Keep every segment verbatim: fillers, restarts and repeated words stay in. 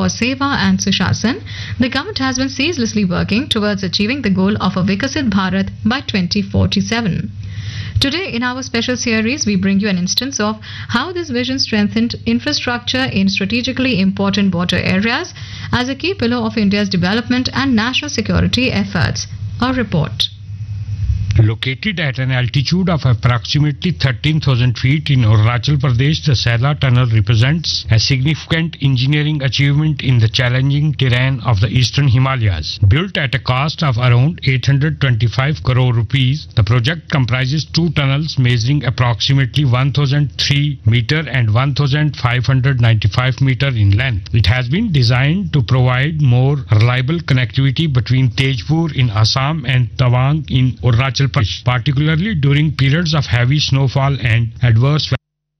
for Seva and Sushasana, the government has been ceaselessly working towards achieving the goal of a Vikasit Bharat by twenty forty-seven. Today, in our special series, we bring you an instance of how this vision strengthened infrastructure in strategically important border areas as a key pillar of India's development and national security efforts. A report. Located at an altitude of approximately thirteen thousand feet in Arunachal Pradesh, the Saila Tunnel represents a significant engineering achievement in the challenging terrain of the eastern Himalayas. Built at a cost of around eight hundred twenty-five crore rupees, the project comprises two tunnels measuring approximately one thousand three meter and one thousand five hundred ninety-five meter in length. It has been designed to provide more reliable connectivity between Tejpur in Assam and Tawang in Arunachal Pradesh, particularly during periods of heavy snowfall and adverse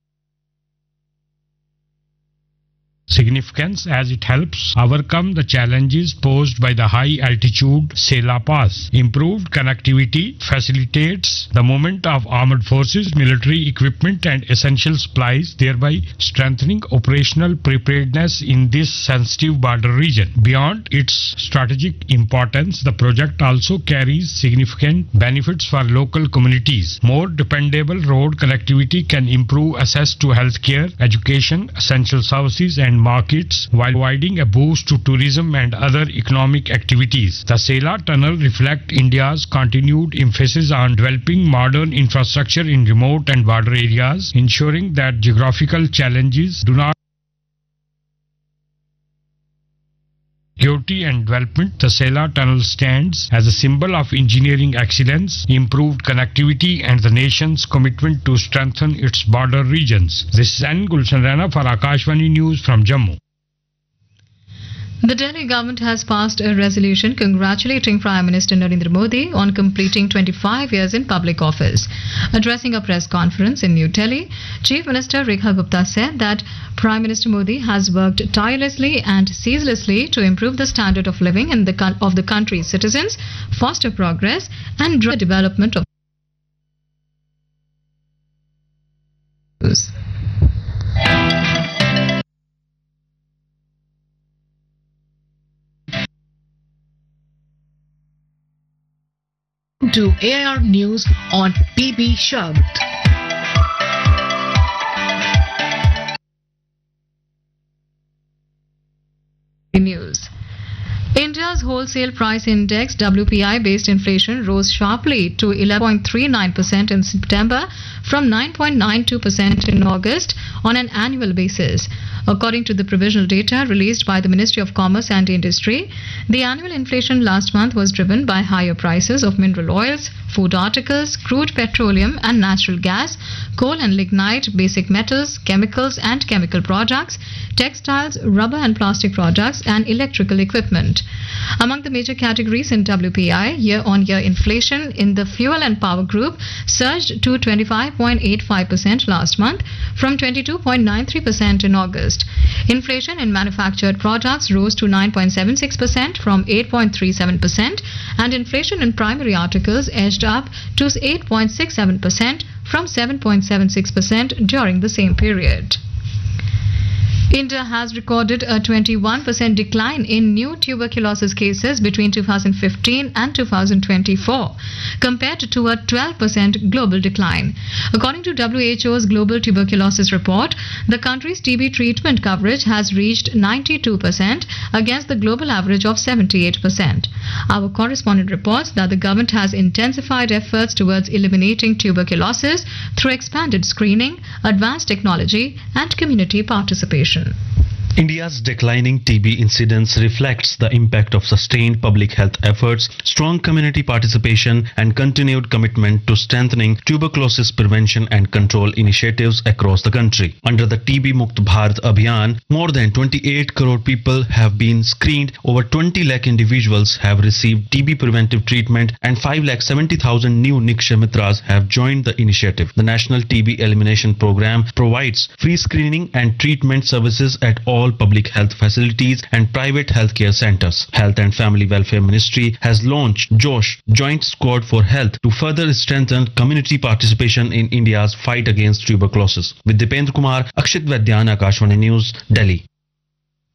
significance as it helps overcome the challenges posed by the high altitude Sela Pass. Improved connectivity facilitates the movement of armed forces, military equipment and essential supplies, thereby strengthening operational preparedness in this sensitive border region. Beyond its strategic importance, the project also carries significant benefits for local communities. More dependable road connectivity can improve access to healthcare, education, essential services and markets while providing a boost to tourism and other economic activities. The Sela Tunnel reflects India's continued emphasis on developing modern infrastructure in remote and border areas, ensuring that geographical challenges do not security and development. The Sela Tunnel stands as a symbol of engineering excellence, improved connectivity and the nation's commitment to strengthen its border regions. This is N. Gulshan Rana for Akashvani News from Jammu. The Delhi government has passed a resolution congratulating Prime Minister Narendra Modi on completing twenty-five years in public office. Addressing a press conference in New Delhi, Chief Minister Rekha Gupta said that Prime Minister Modi has worked tirelessly and ceaselessly to improve the standard of living in the, of the country's citizens, foster progress and drive the development of to A I R News on P B Shabd. News. India's wholesale price index W P I based inflation rose sharply to eleven point three nine percent in September from nine point nine two percent in August on an annual basis. According to the provisional data released by the Ministry of Commerce and Industry, the annual inflation last month was driven by higher prices of mineral oils, food articles, crude petroleum and natural gas, coal and lignite, basic metals, chemicals and chemical products, textiles, rubber and plastic products and electrical equipment. Among the major categories in W P I, year-on-year inflation in the fuel and power group surged to twenty-five point eight five percent last month from twenty-two point nine three percent in August. Inflation in manufactured products rose to nine point seven six percent from eight point three seven percent and inflation in primary articles edged up to eight point six seven percent from seven point seven six percent during the same period. India has recorded a twenty-one percent decline in new tuberculosis cases between two thousand fifteen and two thousand twenty-four, compared to a twelve percent global decline. According to W H O's Global Tuberculosis Report, the country's T B treatment coverage has reached ninety-two percent against the global average of seventy-eight percent. Our correspondent reports that the government has intensified efforts towards eliminating tuberculosis through expanded screening, advanced technology, and community participation. India's declining T B incidence reflects the impact of sustained public health efforts, strong community participation, and continued commitment to strengthening tuberculosis prevention and control initiatives across the country. Under the T B Mukt Bharat Abhiyan, more than twenty-eight crore people have been screened, over twenty lakh individuals have received T B preventive treatment, and five lakh seventy thousand new Nikshay Mitras have joined the initiative. The National T B Elimination Program provides free screening and treatment services at all public health facilities and private healthcare centers. Health and Family Welfare Ministry has launched Josh, Joint Squad for Health, to further strengthen community participation in India's fight against tuberculosis. With Dipendra Kumar, Akshit Vaidyan, Akashvani News, Delhi.